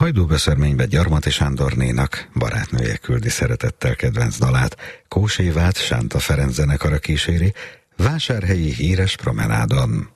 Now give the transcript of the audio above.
Hajdúböszörménybe Gyarmati Sándornénak barátnője küldi szeretettel kedvenc dalát, Kós Évát Sánta Ferenc zenekara kíséri Vásárhelyi híres promenádon.